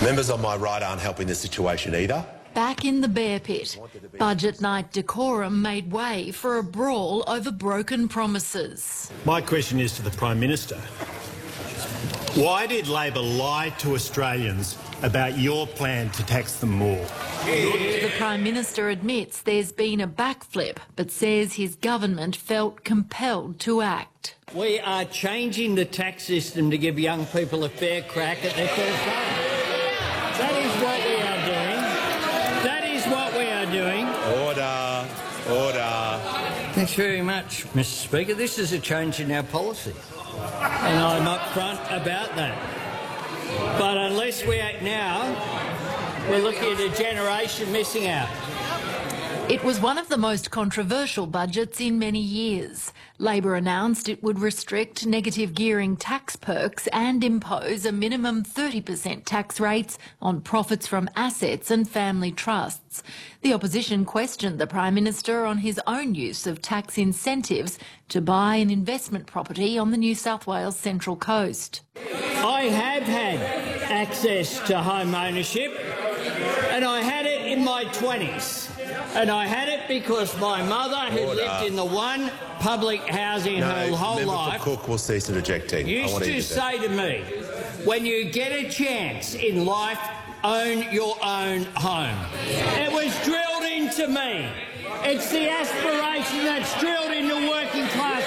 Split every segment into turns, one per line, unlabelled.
Members on my right aren't helping the situation either.
Back in the bear pit, budget night decorum made way for a brawl over broken promises.
My question is to the Prime Minister. Why did Labor lie to Australians about your plan to tax them more?
The Prime Minister admits there's been a backflip, but says his government felt compelled to act.
We are changing the tax system to give young people a fair crack at their first home. That is what we are doing. That is what we are doing.
Order. Order.
Thanks very much, Mr. Speaker. This is a change in our policy, and I'm upfront about that. But unless we act now, we're looking at a generation missing out.
It was one of the most controversial budgets in many years. Labor announced it would restrict negative gearing tax perks and impose a minimum 30% tax rates on profits from assets and family trusts. The opposition questioned the Prime Minister on his own use of tax incentives to buy an investment property on the New South Wales Central Coast.
I have had access to home ownership, and I had it in my 20s. And I had it because my mother, who lived in the one public housing her whole life,
Cook will cease interjecting.
used to say to me, when you get a chance in life, own your own home. It was drilled into me. It's the aspiration that's drilled into working class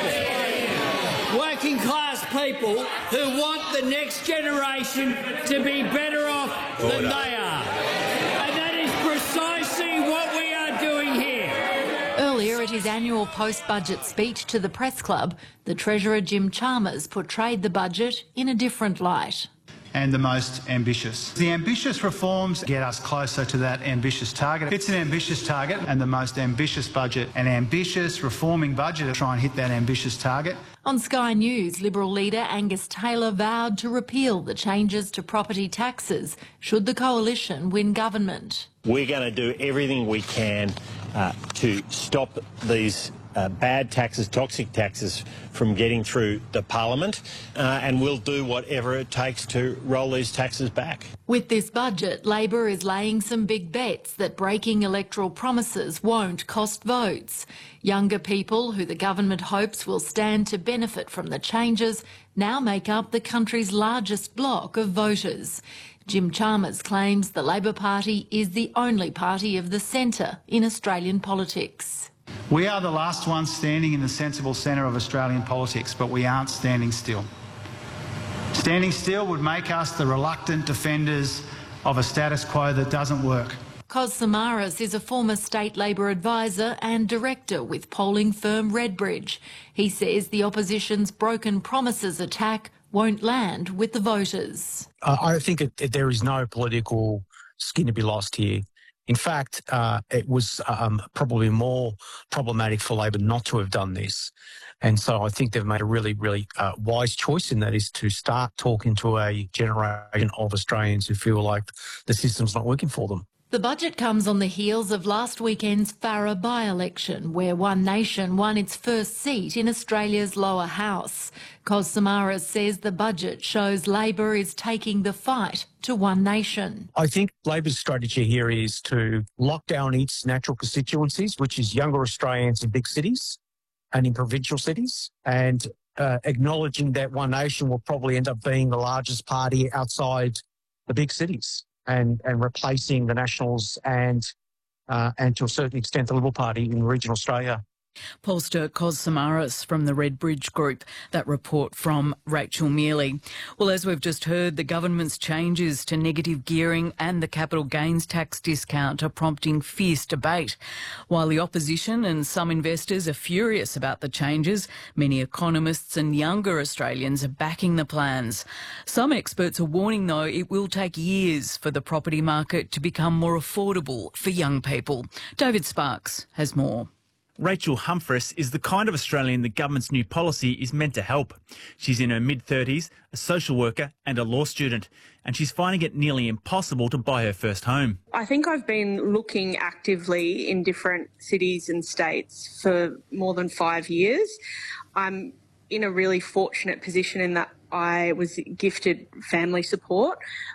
people. Working class people who want the next generation to be better off than they are. And that is precisely what we are doing here.
Earlier at his annual post-budget speech to the Press Club, the Treasurer Jim Chalmers portrayed the budget in a different light.
And the most ambitious. The ambitious reforms get us closer to that ambitious target. It's an ambitious target and the most ambitious budget, an ambitious reforming budget to try and hit that ambitious target.
On Sky News, Liberal leader Angus Taylor vowed to repeal the changes to property taxes should the coalition win government.
We're going to do everything we can to stop these bad taxes, toxic taxes, from getting through the Parliament, and we'll do whatever it takes to roll these taxes back.
With this budget, Labor is laying some big bets that breaking electoral promises won't cost votes. Younger people, who the government hopes will stand to benefit from the changes, now make up the country's largest bloc of voters. Jim Chalmers claims the Labor Party is the only party of the centre in Australian politics.
We are the last ones standing in the sensible centre of Australian politics, but we aren't standing still. Standing still would make us the reluctant defenders of a status quo that doesn't work.
Kos Samaras is a former state Labor advisor and director with polling firm Redbridge. He says the opposition's broken promises attack won't land with the voters.
I think there is no political skin to be lost here. In fact, it was probably more problematic for Labor not to have done this. And so I think they've made a really, really wise choice, and that is to start talking to a generation of Australians who feel like the system's not working for them.
The budget comes on the heels of last weekend's Farrer by-election, where One Nation won its first seat in Australia's lower house. Kos Samaras says the budget shows Labor is taking the fight to One Nation.
I think Labor's strategy here is to lock down its natural constituencies, which is younger Australians in big cities and in provincial cities, and acknowledging that One Nation will probably end up being the largest party outside the big cities. And replacing the Nationals and to a certain extent the Liberal Party in regional Australia.
Pollster Kos Samaras from the Redbridge Group. That report from Rachel Mealy. Well, as we've just heard, the government's changes to negative gearing and the capital gains tax discount are prompting fierce debate. While the opposition and some investors are furious about the changes, many economists and younger Australians are backing the plans. Some experts are warning, though, it will take years for the property market to become more affordable for young people. David Sparks has more.
Rachel Humphreys is the kind of Australian the government's new policy is meant to help. She's in her mid-30s, a social worker and a law student, and she's finding it nearly impossible to buy her first home.
I think I've been looking actively in different cities and states for more than 5 years. I'm in a really fortunate position in that I was gifted family support,